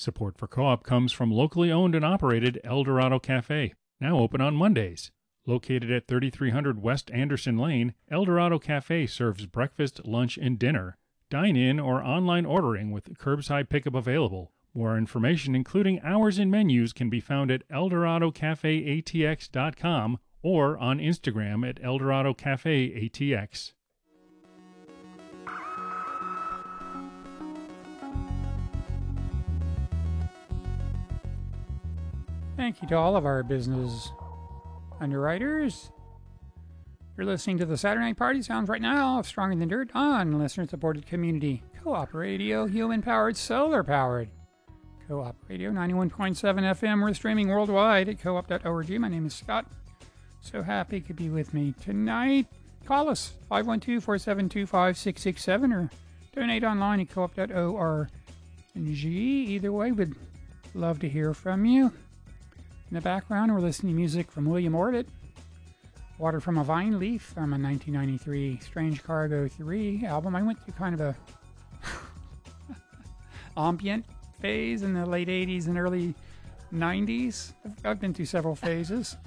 Support for Co-op comes from locally owned and operated El Dorado Cafe, now open on Mondays. Located at 3300 West Anderson Lane, El Dorado Cafe serves breakfast, lunch, and dinner. Dine-in or online ordering with curbside pickup available. More information, including hours and menus, can be found at eldoradocafeatx.com or on Instagram at eldoradocafeatx. Thank you to all of our business underwriters. You're listening to the Saturday Night Party Sounds right now of Stronger Than Dirt on listener-supported community. Co-op radio, human-powered, solar-powered. Co-op radio, 91.7 FM. We're streaming worldwide at co-op.org. My name is Scott. So happy you could be with me tonight. Call us, 512-472-5667, or donate online at co-op.org. Either way, we'd love to hear from you. In the background, we're listening to music from William Orbit. Water from a Vine Leaf from a 1993 Strange Cargo 3 album. I went through kind of a ambient phase in the late 80s and early 90s. I've been through several phases.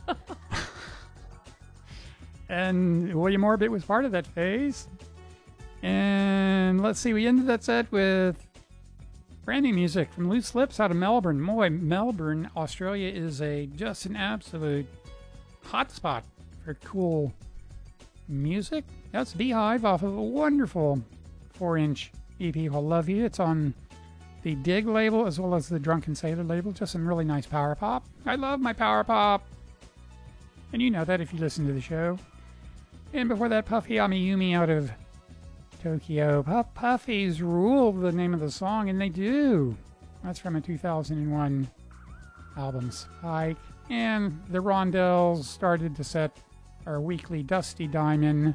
And William Orbit was part of that phase. And let's see, we ended that set with brand new music from Loose Lips out of Melbourne. Boy, Melbourne, Australia is just an absolute hotspot for cool music. That's Beehive off of a wonderful 4-inch EP called Love You. It's on the Dig label as well as the Drunken Sailor label. Just some really nice power pop. I love my power pop. And you know that if you listen to the show. And before that, Puffy Amiyumi out of Tokyo. Puffies rule, the name of the song, and they do. That's from a 2001 album, Spike. And the Rondells started to set our weekly Dusty Diamond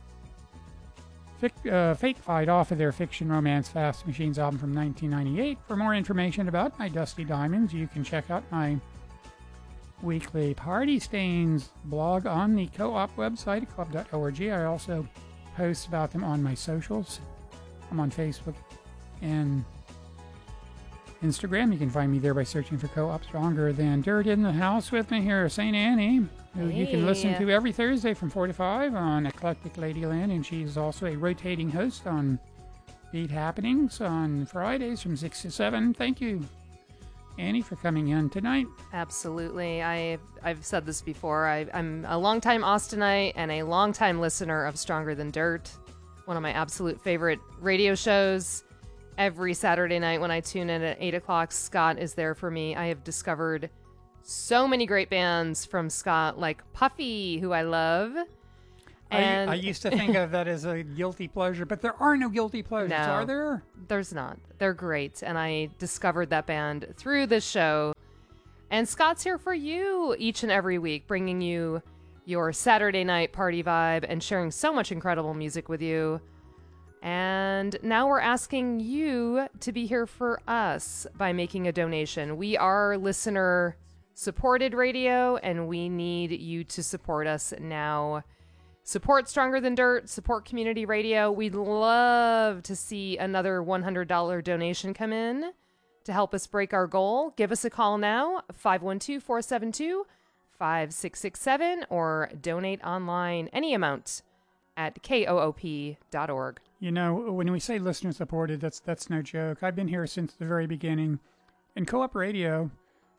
fake fight off of their Fiction Romance Fast Machines album from 1998. For more information about my Dusty Diamonds, you can check out my weekly Party Stains blog on the Co-op website, co-op.org. I also post about them on my socials. I'm on Facebook and Instagram. You can find me there by searching for Co-op. Stronger Than Dirt. In the house with me here, St. Annie, who you can listen to every Thursday from 4 to 5 on Eclectic Ladyland, and she's also a rotating host on Beat Happenings on Fridays from 6 to 7. Thank you, Annie, for coming in tonight. Absolutely. I've said this before. I'm a longtime Austinite and a longtime listener of Stronger Than Dirt, one of my absolute favorite radio shows. Every Saturday night when I tune in at 8 o'clock, Scott is there for me. I have discovered so many great bands from Scott, like Puffy, who I love. And I used to think of that as a guilty pleasure, but there are no guilty pleasures, No, are there? There's not. They're great, and I discovered that band through this show. And Scott's here for you each and every week, bringing you your Saturday night party vibe and sharing so much incredible music with you. And now we're asking you to be here for us by making a donation. We are listener-supported radio, and we need you to support us now. Support Stronger Than Dirt, support community radio. We'd love to see another $100 donation come in to help us break our goal. Give us a call now, 512-472-5667, or donate online any amount at koop.org. You know, when we say listener-supported, that's no joke. I've been here since the very beginning. And Co-op Radio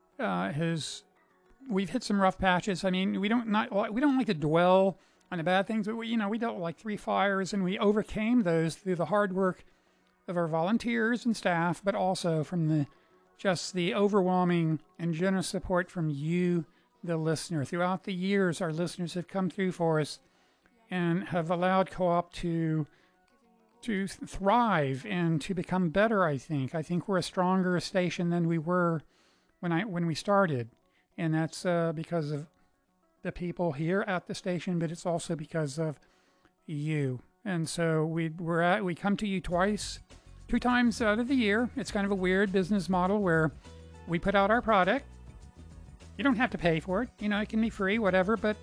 we've hit some rough patches. I mean, we don't like to dwell on the bad things, but we dealt with like 3 fires, and we overcame those through the hard work of our volunteers and staff, but also from the overwhelming and generous support from you, the listener. Throughout the years, our listeners have come through for us and have allowed Co-op to thrive and to become better. I think we're a stronger station than we were when we started, and that's because of the people here at the station, but it's also because of you. And so we come to you 2 times out of the year. It's kind of a weird business model where we put out our product. You don't have to pay for it. It can be free, whatever. But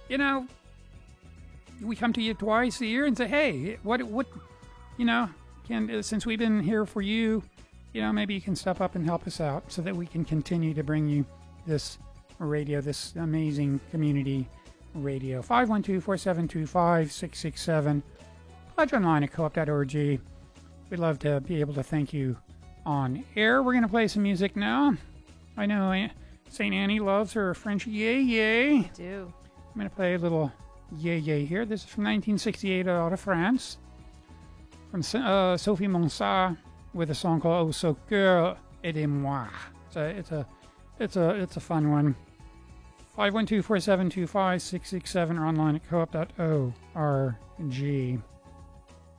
we come to you twice a year and say, hey, what since we've been here for you maybe you can step up and help us out so that we can continue to bring you this radio, this amazing community radio. 512-472-5667. Pledge online at co-op.org. We'd love to be able to thank you on air. We're going to play some music now. I know St. Annie loves her French yay yay. I do. I'm going to play a little yay yay here. This is from 1968 out of France. From Sophie Monsard with a song called Oh So Cœur Aidez-moi. It's a fun one. 512-472-5667 or online at co-op.org.